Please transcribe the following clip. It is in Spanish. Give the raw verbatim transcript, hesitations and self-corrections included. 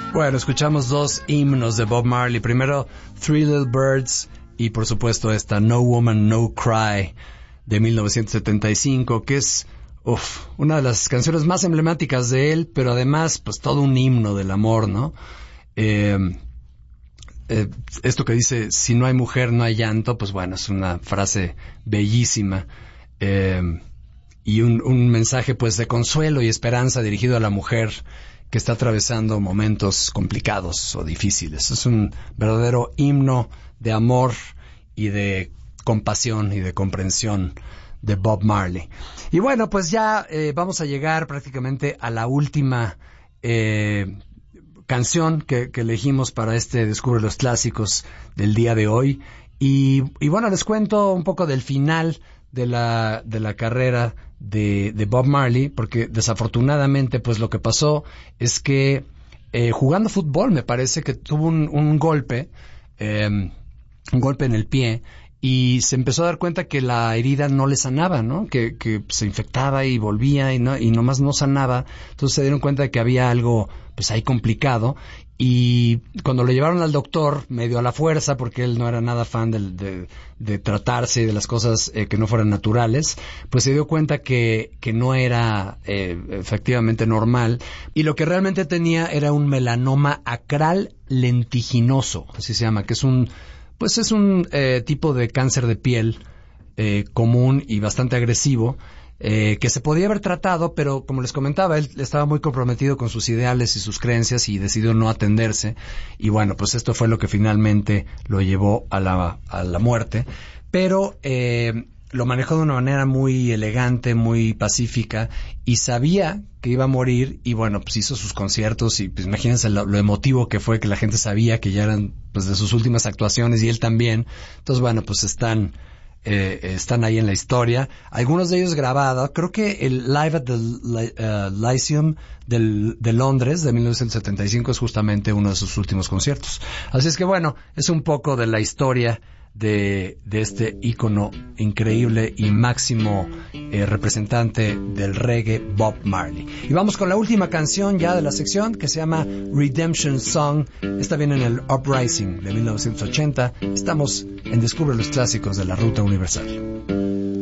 Bueno, escuchamos dos himnos de Bob Marley. Primero, Three Little Birds y por supuesto esta No Woman, No Cry de mil novecientos setenta y cinco, que es uf, una de las canciones más emblemáticas de él, pero además pues todo un himno del amor, ¿no? Eh, eh, esto que dice, si no hay mujer, no hay llanto, pues bueno, es una frase bellísima. Eh, y un, un mensaje pues de consuelo y esperanza dirigido a la mujer que está atravesando momentos complicados o difíciles. Es un verdadero himno de amor y de compasión y de comprensión de Bob Marley. Y bueno, pues ya eh, vamos a llegar prácticamente a la última eh, canción que, que elegimos para este Descubre los Clásicos del día de hoy. Y, y bueno, les cuento un poco del final de la, de la carrera de, de Bob Marley, porque desafortunadamente pues lo que pasó es que eh, jugando fútbol me parece que tuvo un, un golpe, eh, un golpe en el pie, y se empezó a dar cuenta que la herida no le sanaba, ¿no? Que, que se infectaba y volvía y no, y nomás no sanaba. Entonces se dieron cuenta de que había algo pues ahí complicado, y cuando lo llevaron al doctor, medio a la fuerza, porque él no era nada fan de, de, de tratarse de las cosas eh, que no fueran naturales, pues se dio cuenta que, que no era eh, efectivamente normal, y lo que realmente tenía era un melanoma acral lentiginoso, así se llama, que es un pues es un eh, tipo de cáncer de piel eh, común y bastante agresivo, eh, que se podía haber tratado, pero como les comentaba, él estaba muy comprometido con sus ideales y sus creencias y decidió no atenderse, y bueno, pues esto fue lo que finalmente lo llevó a la, a la muerte, pero eh, lo manejó de una manera muy elegante, muy pacífica, y sabía que iba a morir, y bueno, pues hizo sus conciertos, y pues imagínense lo, lo emotivo que fue, que la gente sabía que ya eran pues de sus últimas actuaciones, y él también. Entonces bueno, pues están eh, están ahí en la historia, algunos de ellos grabados. Creo que el Live at the uh, Lyceum del, de Londres de mil novecientos setenta y cinco es justamente uno de sus últimos conciertos. Así es que bueno, es un poco de la historia de, de este ícono increíble y máximo eh, representante del reggae, Bob Marley. Y vamos con la última canción ya de la sección, que se llama Redemption Song. Esta viene en el Uprising de mil novecientos ochenta. Estamos en Descubre los Clásicos de la Ruta Universal.